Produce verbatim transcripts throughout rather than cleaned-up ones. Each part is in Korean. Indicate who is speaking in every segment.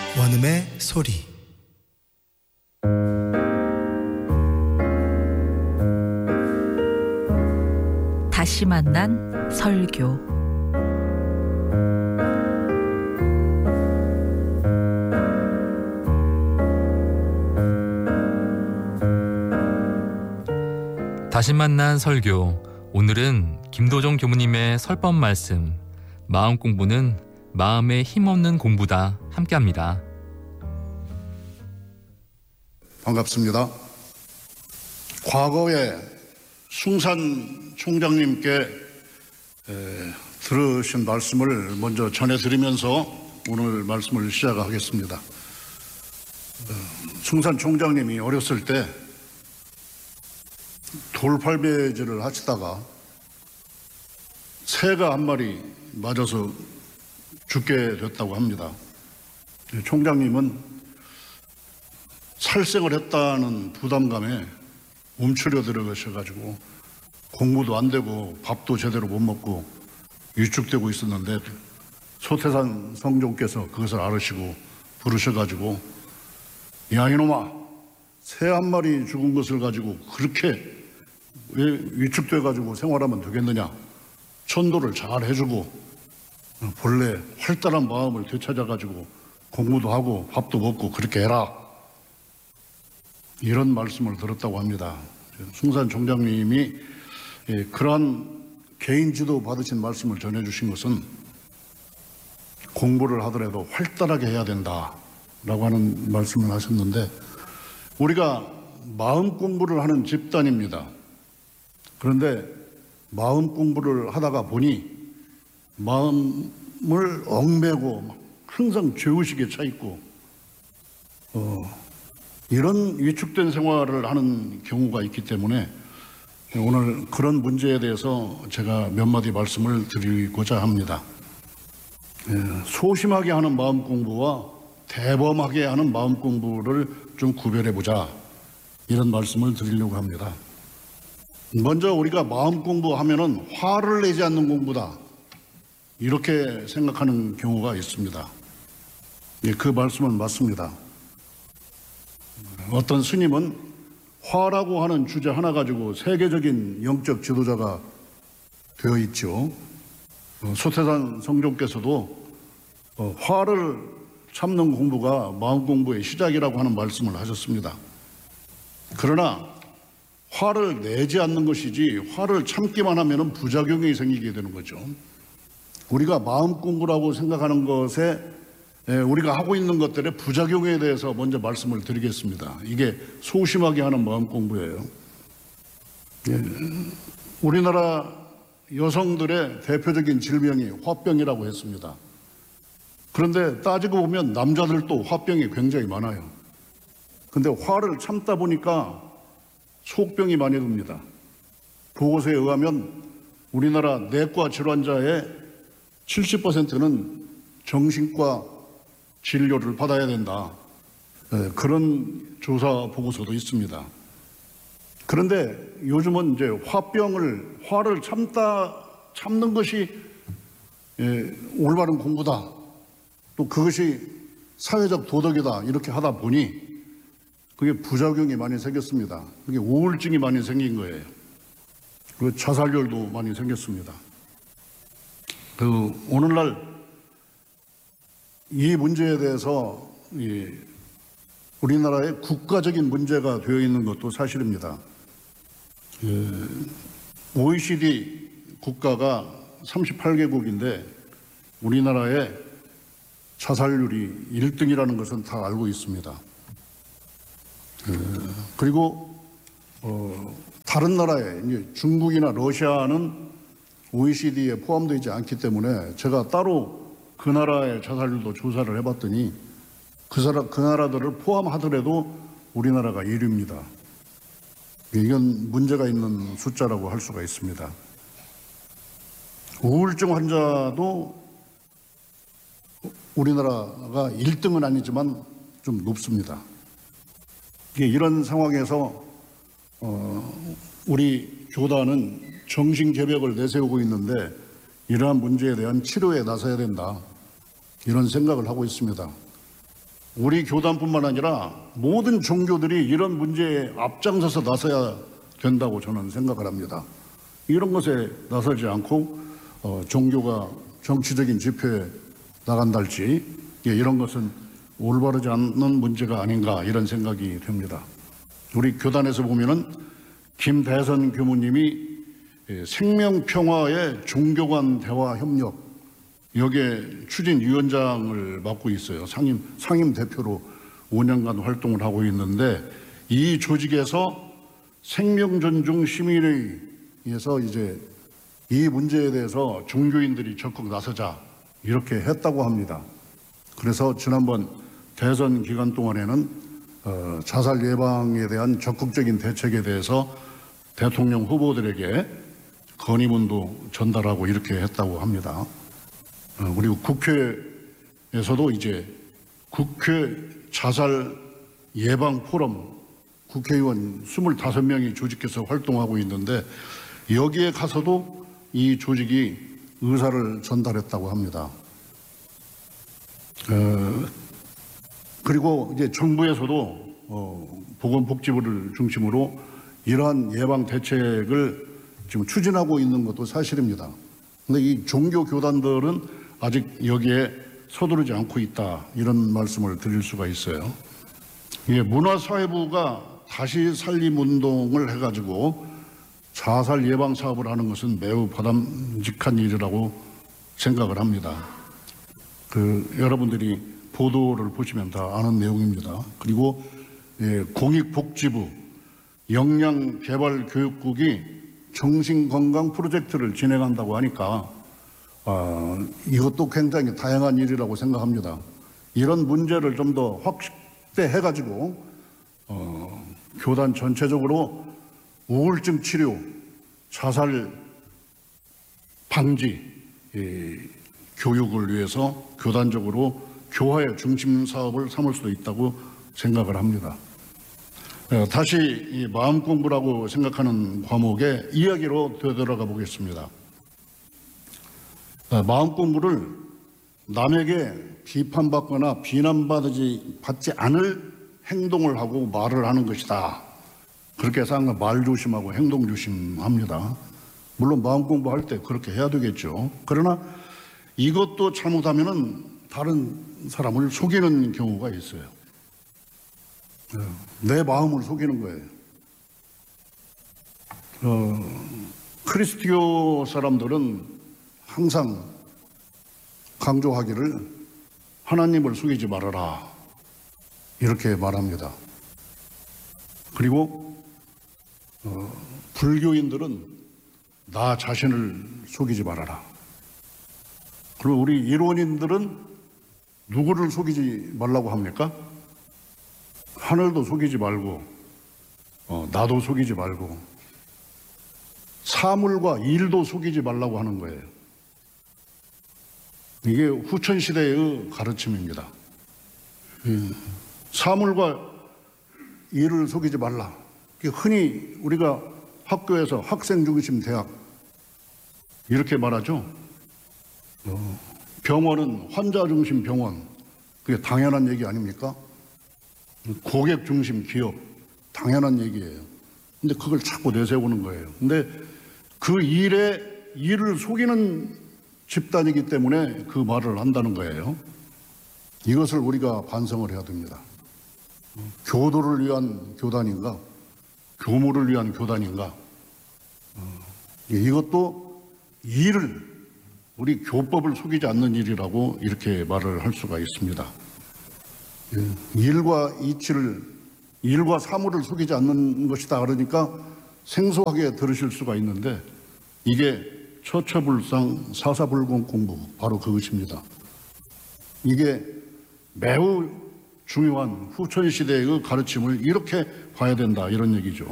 Speaker 1: 원음의 소리.
Speaker 2: 다시 만난 설교.
Speaker 3: 다시 만난 설교. 오늘은 김도정 교무님의 설법 말씀, 마음 공부는 마음에 힘없는 공부다, 함께합니다.
Speaker 4: 반갑습니다. 과거에 숭산 총장님께 에, 들으신 말씀을 먼저 전해드리면서 오늘 말씀을 시작하겠습니다. 어, 숭산 총장님이 어렸을 때 돌팔배질을 하시다가 새가 한 마리 맞아서 죽게 됐다고 합니다. 총장님은 살생을 했다는 부담감에 움츠려 들어가셔가지고 공부도 안 되고 밥도 제대로 못 먹고 위축되고 있었는데 소태산 성종께서 그것을 알으시고 부르셔가지고, 야 이놈아, 새 한 마리 죽은 것을 가지고 그렇게 왜 위축돼가지고 생활하면 되겠느냐, 천도를 잘 해주고 본래 활달한 마음을 되찾아가지고 공부도 하고 밥도 먹고 그렇게 해라, 이런 말씀을 들었다고 합니다. 숭산 총장님이 그러한 개인 지도 받으신 말씀을 전해주신 것은 공부를 하더라도 활달하게 해야 된다라고 하는 말씀을 하셨는데, 우리가 마음 공부를 하는 집단입니다. 그런데 마음 공부를 하다가 보니 마음을 얽매고 항상 죄의식에 차 있고 어, 이런 위축된 생활을 하는 경우가 있기 때문에 오늘 그런 문제에 대해서 제가 몇 마디 말씀을 드리고자 합니다. 소심하게 하는 마음 공부와 대범하게 하는 마음 공부를 좀 구별해 보자, 이런 말씀을 드리려고 합니다. 먼저 우리가 마음 공부하면은 화를 내지 않는 공부다, 이렇게 생각하는 경우가 있습니다. 그 말씀은 맞습니다. 어떤 스님은 화라고 하는 주제 하나 가지고 세계적인 영적 지도자가 되어 있죠. 소태산 성종께서도 화를 참는 공부가 마음 공부의 시작이라고 하는 말씀을 하셨습니다. 그러나 화를 내지 않는 것이지 화를 참기만 하면 부작용이 생기게 되는 거죠. 우리가 마음 공부라고 생각하는 것에 우리가 하고 있는 것들의 부작용에 대해서 먼저 말씀을 드리겠습니다. 이게 소심하게 하는 마음 공부예요. 우리나라 여성들의 대표적인 질병이 화병이라고 했습니다. 그런데 따지고 보면 남자들도 화병이 굉장히 많아요. 근데 화를 참다 보니까 속병이 많이 듭니다. 보고서에 의하면 우리나라 내과 질환자의 칠십 퍼센트는 정신과 진료를 받아야 된다, 그런 조사 보고서도 있습니다. 그런데 요즘은 이제 화병을, 화를 참다, 참는 것이 올바른 공부다, 또 그것이 사회적 도덕이다, 이렇게 하다 보니 그게 부작용이 많이 생겼습니다. 그게 우울증이 많이 생긴 거예요. 그리고 자살률도 많이 생겼습니다. 그 오늘날 이 문제에 대해서 이 우리나라의 국가적인 문제가 되어 있는 것도 사실입니다. 그 오이시디 국가가 삼십팔 개국인데 우리나라의 자살률이 일 등이라는 것은 다 알고 있습니다. 그 그리고 어, 다른 나라에 이제 중국이나 러시아는 오이시디에 포함되지 않기 때문에 제가 따로 그 나라의 자살률도 조사를 해봤더니 그, 사람, 그 나라들을 포함하더라도 우리나라가 일 위입니다. 이건 문제가 있는 숫자라고 할 수가 있습니다. 우울증 환자도 우리나라가 일 등은 아니지만 좀 높습니다. 이런 상황에서 어, 우리 교단은 정신개벽을 내세우고 있는데 이러한 문제에 대한 치료에 나서야 된다, 이런 생각을 하고 있습니다. 우리 교단뿐만 아니라 모든 종교들이 이런 문제에 앞장서서 나서야 된다고 저는 생각을 합니다. 이런 것에 나서지 않고 어, 종교가 정치적인 집회에 나간달지 예, 이런 것은 올바르지 않는 문제가 아닌가 이런 생각이 듭니다. 우리 교단에서 보면은 김대선 교무님이 생명평화의 종교 간 대화 협력 여기에 추진위원장을 맡고 있어요. 상임, 상임 대표로 오 년간 활동을 하고 있는데 이 조직에서 생명존중 시민회의에서 이제 이 문제에 대해서 종교인들이 적극 나서자 이렇게 했다고 합니다. 그래서 지난번 대선 기간 동안에는 어, 자살 예방에 대한 적극적인 대책에 대해서 대통령 후보들에게 건의문도 전달하고 이렇게 했다고 합니다. 어, 그리고 국회에서도 이제 국회 자살 예방 포럼 국회의원 스물다섯 명이 조직해서 활동하고 있는데 여기에 가서도 이 조직이 의사를 전달했다고 합니다. 어, 그리고 이제 정부에서도 어, 보건복지부를 중심으로 이러한 예방 대책을 지금 추진하고 있는 것도 사실입니다. 그런데 이 종교 교단들은 아직 여기에 서두르지 않고 있다 이런 말씀을 드릴 수가 있어요. 예, 문화사회부가 다시 살림 운동을 해가지고 자살 예방 사업을 하는 것은 매우 바람직한 일이라고 생각을 합니다. 그 여러분들이 보도를 보시면 다 아는 내용입니다. 그리고 예, 공익복지부 역량개발교육국이 정신건강 프로젝트를 진행한다고 하니까 어, 이것도 굉장히 다양한 일이라고 생각합니다. 이런 문제를 좀 더 확대해가지고 어, 교단 전체적으로 우울증 치료, 자살 방지 예, 교육을 위해서 교단적으로 교화의 중심 사업을 삼을 수도 있다고 생각을 합니다. 다시 이 마음 공부라고 생각하는 과목의 이야기로 되돌아가 보겠습니다. 마음 공부를 남에게 비판받거나 비난받지 받지 않을 행동을 하고 말을 하는 것이다. 그렇게 해서 항상 말 조심하고 행동 조심합니다. 물론 마음 공부할 때 그렇게 해야 되겠죠. 그러나 이것도 잘못하면은 다른 사람을 속이는 경우가 있어요. 내 마음을 속이는 거예요. 어, 크리스티오 사람들은 항상 강조하기를 하나님을 속이지 말아라 이렇게 말합니다. 그리고 어, 불교인들은 나 자신을 속이지 말아라. 그리고 우리 일원인들은 누구를 속이지 말라고 합니까? 하늘도 속이지 말고 어, 나도 속이지 말고 사물과 일도 속이지 말라고 하는 거예요. 이게 후천시대의 가르침입니다. 음, 사물과 일을 속이지 말라. 흔히 우리가 학교에서 학생 중심 대학 이렇게 말하죠. 어, 병원은 환자 중심 병원. 그게 당연한 얘기 아닙니까? 고객 중심 기업. 당연한 얘기예요. 근데 그걸 자꾸 내세우는 거예요. 근데 그 일에 일을 속이는 집단이기 때문에 그 말을 한다는 거예요. 이것을 우리가 반성을 해야 됩니다. 교도를 위한 교단인가? 교무를 위한 교단인가? 이것도 일을, 우리 교법을 속이지 않는 일이라고 이렇게 말을 할 수가 있습니다. 일과 이치를, 일과 사물을 속이지 않는 것이다 그러니까 생소하게 들으실 수가 있는데 이게 처처불상 사사불공 공부, 바로 그것입니다. 이게 매우 중요한 후천시대의 가르침을 이렇게 봐야 된다 이런 얘기죠.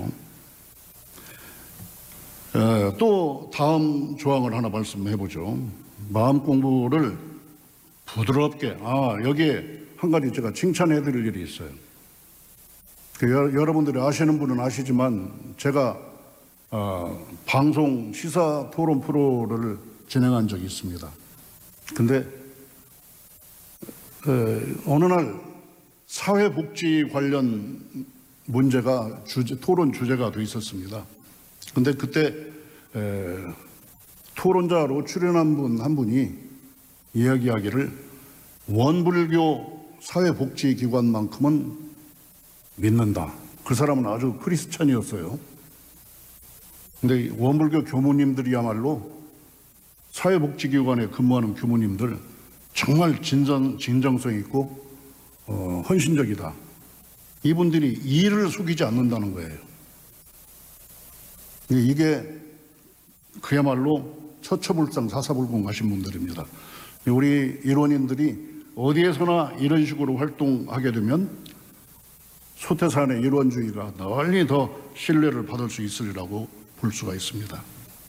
Speaker 4: 에, 또 다음 조항을 하나 말씀해 보죠. 마음 공부를 부드럽게, 아 여기에 한 가지 제가 칭찬해 드릴 일이 있어요. 그 여, 여러분들이 아시는 분은 아시지만 제가 어, 방송 시사 토론 프로를 진행한 적이 있습니다. 근데 에, 어느 날 사회복지 관련 문제가 주제, 토론 주제가 돼 있었습니다. 그런데 그때 에, 토론자로 출연한 분 한 분이 이야기하기를 원불교 사회복지기관만큼은 믿는다. 그 사람은 아주 크리스찬이었어요. 근데 원불교 교무님들이야말로 사회복지기관에 근무하는 교무님들 정말 진정, 진정성 있고 어, 헌신적이다. 이분들이 이를 속이지 않는다는 거예요. 이게 그야말로 처처불상 사사불공하신 분들입니다. 우리 일원인들이 어디에서나 이런 식으로 활동하게 되면 소태산의 일원주의가 널리 더 신뢰를 받을 수 있으리라고 볼 수가 있습니다.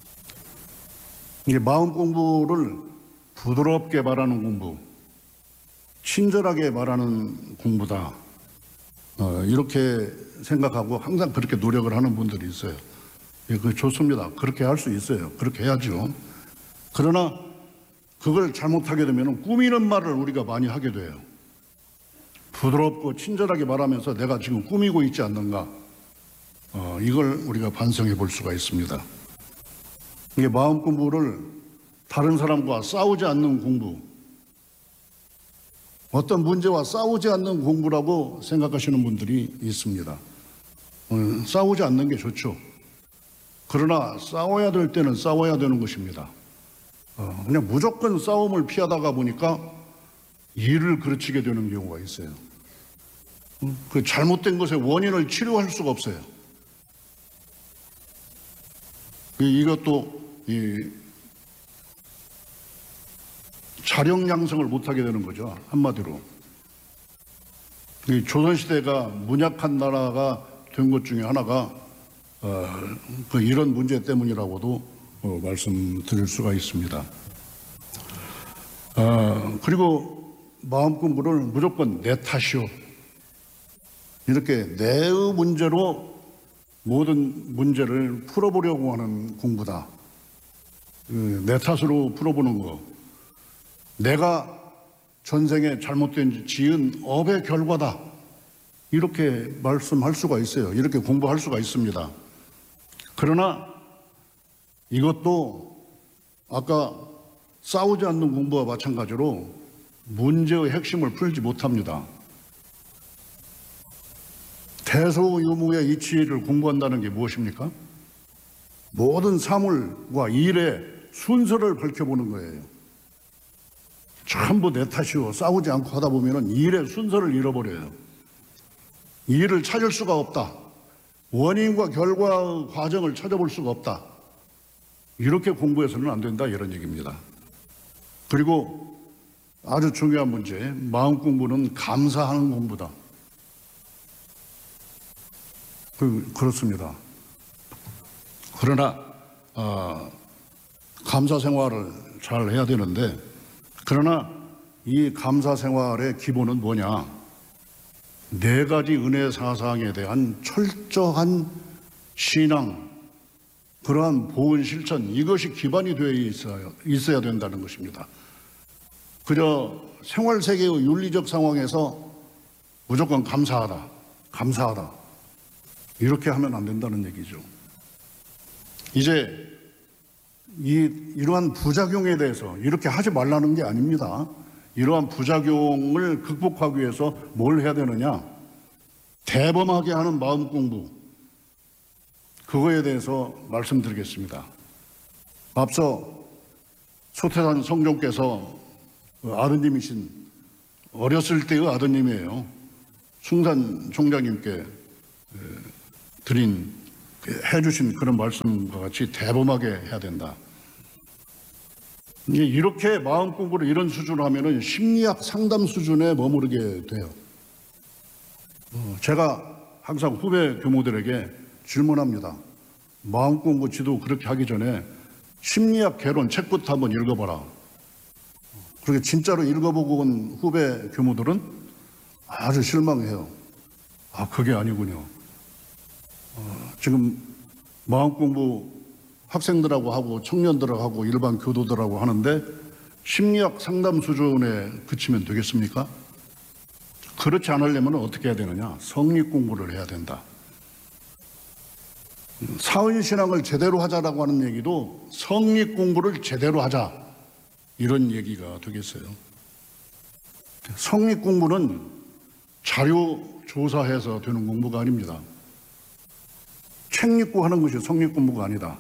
Speaker 4: 이게 마음 공부를 부드럽게 말하는 공부, 친절하게 말하는 공부다. 어, 이렇게 생각하고 항상 그렇게 노력을 하는 분들이 있어요. 예, 그 좋습니다. 그렇게 할 수 있어요. 그렇게 해야죠. 그러나 그걸 잘못하게 되면 꾸미는 말을 우리가 많이 하게 돼요. 부드럽고 친절하게 말하면서 내가 지금 꾸미고 있지 않는가. 어, 이걸 우리가 반성해 볼 수가 있습니다. 이게 마음 공부를 다른 사람과 싸우지 않는 공부, 어떤 문제와 싸우지 않는 공부라고 생각하시는 분들이 있습니다. 어, 싸우지 않는 게 좋죠. 그러나 싸워야 될 때는 싸워야 되는 것입니다. 어, 그냥 무조건 싸움을 피하다가 보니까 일을 그르치게 되는 경우가 있어요. 어, 그 잘못된 것의 원인을 치료할 수가 없어요. 이것도 이 자력 양성을 못하게 되는 거죠. 한마디로. 이 조선시대가 문약한 나라가 된 것 중에 하나가 어, 그 이런 문제 때문이라고도 어, 말씀드릴 수가 있습니다. 어, 그리고 마음 공부를 무조건 내 탓이요. 이렇게 내의 문제로 모든 문제를 풀어보려고 하는 공부다. 그 내 탓으로 풀어보는 거. 내가 전생에 잘못된 지은 업의 결과다. 이렇게 말씀할 수가 있어요. 이렇게 공부할 수가 있습니다. 그러나 이것도 아까 싸우지 않는 공부와 마찬가지로 문제의 핵심을 풀지 못합니다. 대소유무의 이치를 공부한다는 게 무엇입니까? 모든 사물과 일의 순서를 밝혀보는 거예요. 전부 내 탓이고 싸우지 않고 하다 보면 일의 순서를 잃어버려요. 일을 찾을 수가 없다. 원인과 결과의 과정을 찾아볼 수가 없다. 이렇게 공부해서는 안 된다, 이런 얘기입니다. 그리고 아주 중요한 문제, 마음 공부는 감사하는 공부다. 그, 그렇습니다. 그러나 어, 감사 생활을 잘 해야 되는데, 그러나 이 감사 생활의 기본은 뭐냐? 네 가지 은혜 사상에 대한 철저한 신앙, 그러한 보은 실천, 이것이 기반이 되어 있어야, 있어야 된다는 것입니다. 그저 생활세계의 윤리적 상황에서 무조건 감사하다, 감사하다, 이렇게 하면 안 된다는 얘기죠. 이제 이, 이러한 부작용에 대해서 이렇게 하지 말라는 게 아닙니다. 이러한 부작용을 극복하기 위해서 뭘 해야 되느냐? 대범하게 하는 마음 공부, 그거에 대해서 말씀드리겠습니다. 앞서 소태산 성종께서 아드님이신, 어렸을 때의 아드님이에요. 숭산 총장님께 드린, 해주신 그런 말씀과 같이 대범하게 해야 된다. 이렇게 마음 공부를 이런 수준으로 하면은 심리학 상담 수준에 머무르게 돼요. 제가 항상 후배 교무들에게 질문합니다. 마음 공부 지도 그렇게 하기 전에 심리학 개론 책부터 한번 읽어봐라. 그렇게 진짜로 읽어보고 온 후배 교무들은 아주 실망해요. 아, 그게 아니군요. 어, 지금 마음 공부 학생들하고 하고 청년들하고 하고 일반 교도들하고 하는데 심리학 상담 수준에 그치면 되겠습니까? 그렇지 않으려면 어떻게 해야 되느냐? 성립 공부를 해야 된다. 사은신앙을 제대로 하자라고 하는 얘기도 성립 공부를 제대로 하자, 이런 얘기가 되겠어요. 성립 공부는 자료 조사해서 되는 공부가 아닙니다. 책 읽고 하는 것이 성립 공부가 아니다.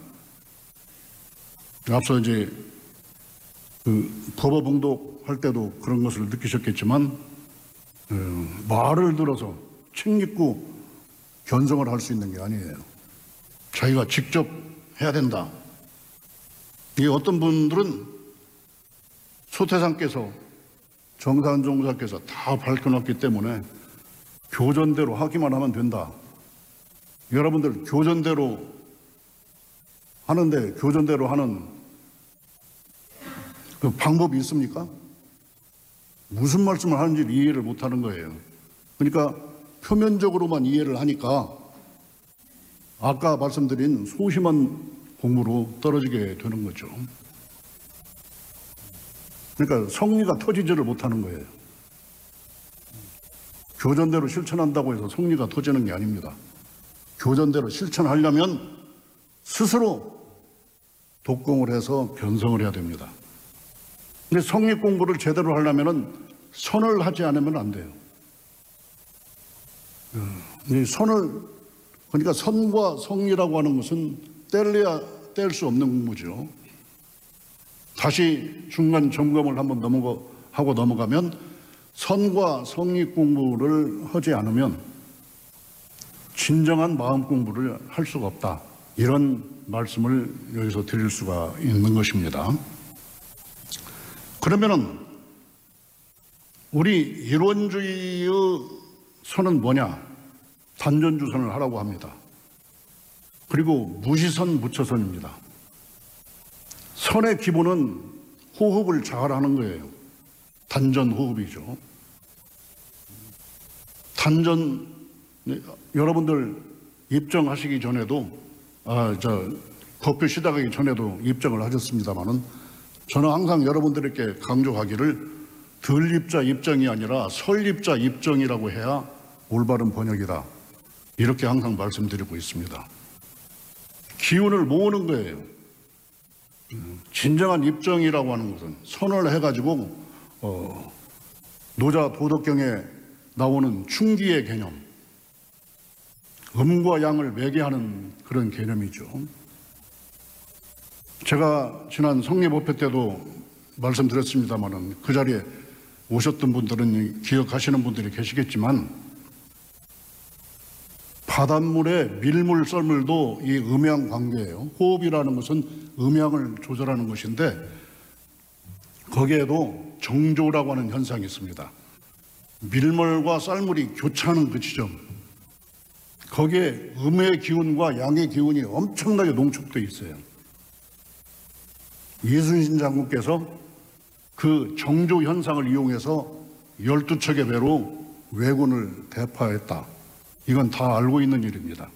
Speaker 4: 앞서 이제 그 법어봉독 할 때도 그런 것을 느끼셨겠지만, 어, 말을 들어서 책 읽고 견성을 할 수 있는 게 아니에요. 자기가 직접 해야 된다. 이게 어떤 분들은 소태상께서, 정산종사께서 다 밝혀놨기 때문에 교전대로 하기만 하면 된다. 여러분들 교전대로 하는데 교전대로 하는 그 방법이 있습니까? 무슨 말씀을 하는지 이해를 못하는 거예요. 그러니까 표면적으로만 이해를 하니까 아까 말씀드린 소심한 공부로 떨어지게 되는 거죠. 그러니까 성리가 터지지를 못하는 거예요. 교전대로 실천한다고 해서 성리가 터지는 게 아닙니다. 교전대로 실천하려면 스스로 독공을 해서 변성을 해야 됩니다. 근데 성립 공부를 제대로 하려면 선을 하지 않으면 안 돼요. 이 선을, 그러니까 선과 성리라고 하는 것은 뗄래야 뗄 수 없는 공부죠. 다시 중간 점검을 한번 넘어가, 하고 넘어가면 선과 성립 공부를 하지 않으면 진정한 마음 공부를 할 수가 없다. 이런 말씀을 여기서 드릴 수가 있는 것입니다. 그러면은 우리 일원주의의 선은 뭐냐? 단전주선을 하라고 합니다. 그리고 무시선, 무처선입니다. 선의 기본은 호흡을 잘 하는 거예요. 단전 호흡이죠. 단전, 여러분들 입정하시기 전에도, 아, 저, 법표 시작하기 전에도 입정을 하셨습니다만은, 저는 항상 여러분들에게 강조하기를 덜입자 입정이 아니라 설입자 입정이라고 해야 올바른 번역이다. 이렇게 항상 말씀드리고 있습니다. 기운을 모으는 거예요. 진정한 입정이라고 하는 것은 선을 해가지고 어, 노자 도덕경에 나오는 충기의 개념, 음과 양을 매개하는 그런 개념이죠. 제가 지난 성례법회 때도 말씀드렸습니다마는 그 자리에 오셨던 분들은 기억하시는 분들이 계시겠지만 바닷물의 밀물 썰물도 이 음양 관계예요. 호흡이라는 것은 음양을 조절하는 것인데 거기에도 정조라고 하는 현상이 있습니다. 밀물과 쌀물이 교차하는 그 지점, 거기에 음의 기운과 양의 기운이 엄청나게 농축되어 있어요. 이순신 장군께서 그 정조 현상을 이용해서 열두 척의 배로 왜군을 대파했다. 이건 다 알고 있는 일입니다.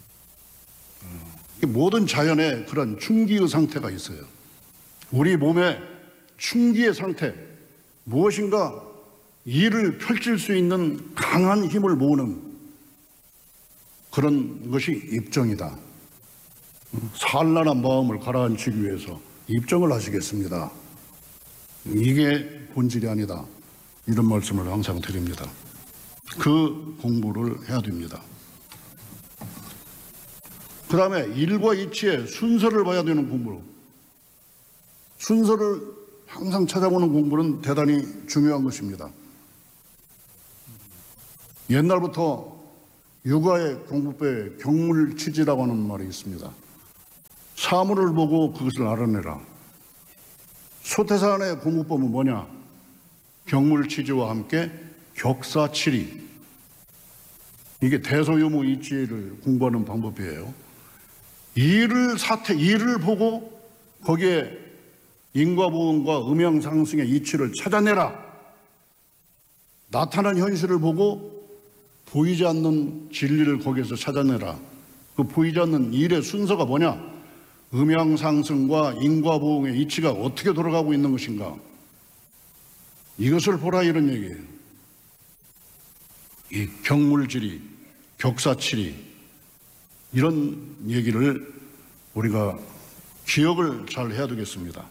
Speaker 4: 모든 자연에 그런 충기의 상태가 있어요. 우리 몸에 충기의 상태, 무엇인가 일을 펼칠 수 있는 강한 힘을 모으는 그런 것이 입정이다. 산란한 마음을 가라앉히기 위해서 입정을 하시겠습니다. 이게 본질이 아니다. 이런 말씀을 항상 드립니다. 그 공부를 해야 됩니다. 그 다음에 일과 이치의 순서를 봐야 되는 공부. 순서를 항상 찾아보는 공부는 대단히 중요한 것입니다. 옛날부터 육아의 공부법에 경물치지라고 하는 말이 있습니다. 사물을 보고 그것을 알아내라. 소태산의 공부법은 뭐냐? 경물치지와 함께 격사치리. 이게 대소유무 이치를 공부하는 방법이에요. 일을 사태, 일을 보고 거기에 인과보응과 음양상승의 이치를 찾아내라. 나타난 현실을 보고 보이지 않는 진리를 거기에서 찾아내라. 그 보이지 않는 일의 순서가 뭐냐? 음양상승과 인과보응의 이치가 어떻게 돌아가고 있는 것인가? 이것을 보라, 이런 얘기예요. 이 경물질이, 격사칠이 이런 얘기를 우리가 기억을 잘 해야 되겠습니다.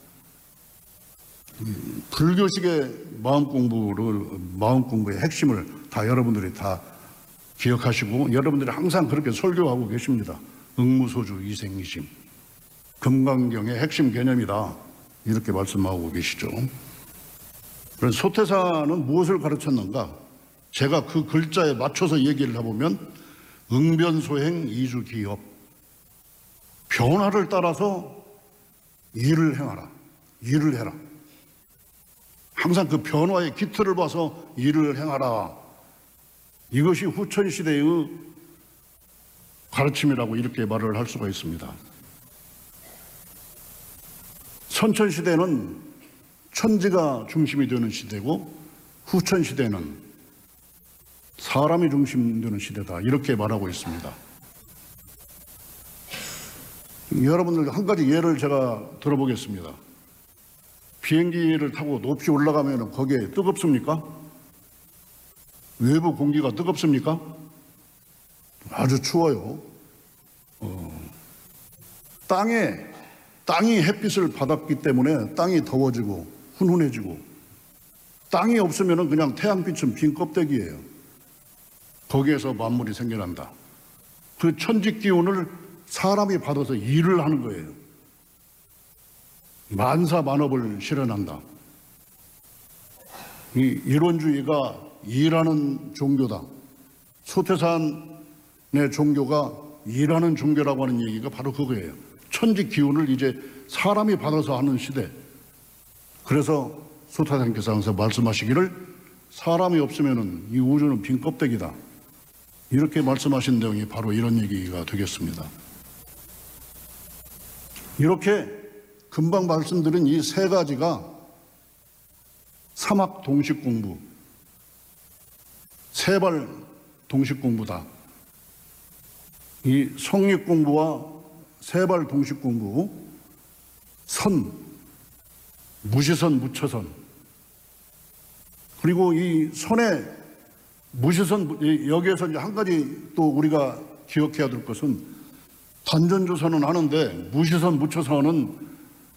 Speaker 4: 불교식의 마음 공부를, 마음 공부의 핵심을 다 여러분들이 다 기억하시고 여러분들이 항상 그렇게 설교하고 계십니다. 응무소주 이생이심, 금강경의 핵심 개념이다 이렇게 말씀하고 계시죠. 그래서 소태사는 무엇을 가르쳤는가? 제가 그 글자에 맞춰서 얘기를 해보면 응변소행 이주기업, 변화를 따라서 일을 행하라, 일을 해라. 항상 그 변화의 기틀을 봐서 일을 행하라. 이것이 후천시대의 가르침이라고 이렇게 말을 할 수가 있습니다. 선천시대는 천지가 중심이 되는 시대고 후천시대는 사람이 중심되는 시대다 이렇게 말하고 있습니다. 여러분들 한 가지 예를 제가 들어보겠습니다. 비행기를 타고 높이 올라가면 거기에 뜨겁습니까? 외부 공기가 뜨겁습니까? 아주 추워요. 어, 땅에, 땅이 햇빛을 받았기 때문에 땅이 더워지고 훈훈해지고 땅이 없으면 그냥 태양빛은 빈 껍데기예요. 거기에서 만물이 생겨난다. 그 천지 기운을 사람이 받아서 일을 하는 거예요. 만사만업을 실현한다. 이 일원주의가 일하는 종교다. 소태산의 종교가 일하는 종교라고 하는 얘기가 바로 그거예요. 천지 기운을 이제 사람이 받아서 하는 시대. 그래서 소태산께서 항상 말씀하시기를 사람이 없으면 이 우주는 빈 껍데기다. 이렇게 말씀하신 내용이 바로 이런 얘기가 되겠습니다. 이렇게 금방 말씀드린 이 세 가지가 삼학 동식 공부, 세발 동식 공부다. 이 성립 공부와 세발 동식 공부, 선, 무시선, 무처선. 그리고 이 선의 무시선, 여기에서 이제 한 가지 또 우리가 기억해야 될 것은 단전조선은 하는데 무시선, 무처선은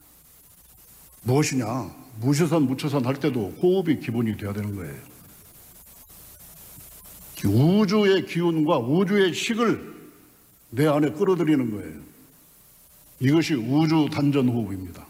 Speaker 4: 무엇이냐? 무시선, 무처선 할 때도 호흡이 기본이 돼야 되는 거예요. 우주의 기운과 우주의 식을 내 안에 끌어들이는 거예요. 이것이 우주 단전 호흡입니다.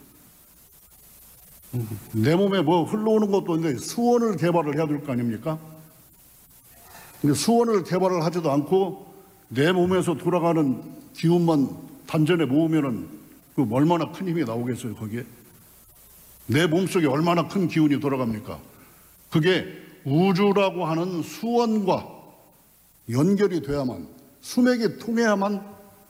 Speaker 4: 내 몸에 뭐 흘러오는 것도 없는데 수원을 개발을 해야 될 거 아닙니까? 근데 수원을 개발을 하지도 않고 내 몸에서 돌아가는 기운만 단전에 모으면은 그 얼마나 큰 힘이 나오겠어요, 거기에? 내 몸속에 얼마나 큰 기운이 돌아갑니까? 그게 우주라고 하는 수원과 연결이 돼야만, 수맥이 통해야만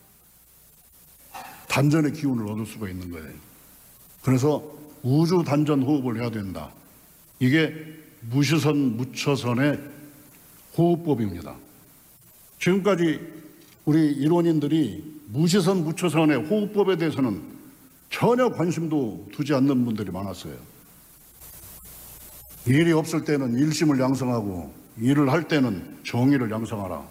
Speaker 4: 단전의 기운을 얻을 수가 있는 거예요. 그래서 우주 단전 호흡을 해야 된다. 이게 무시선, 무처선의 호흡법입니다. 지금까지 우리 일원인들이 무시선, 무처선의 호흡법에 대해서는 전혀 관심도 두지 않는 분들이 많았어요. 일이 없을 때는 일심을 양성하고 일을 할 때는 정의를 양성하라.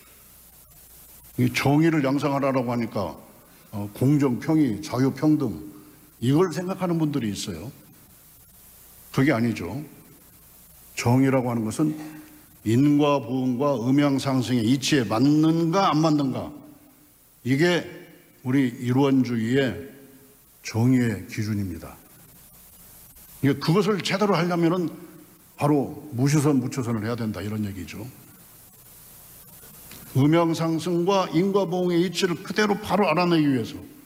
Speaker 4: 이 정의를 양성하라라고 하니까 공정, 평의, 자유, 평등 이걸 생각하는 분들이 있어요. 그게 아니죠. 정의라고 하는 것은 인과 보응과 음양상승의 이치에 맞는가 안 맞는가, 이게 우리 일원주의의 정의의 기준입니다. 그것을 제대로 하려면은 바로 무시선, 무처선을 해야 된다 이런 얘기죠. 음양상승과 인과보응의 이치를 그대로 바로 알아내기 위해서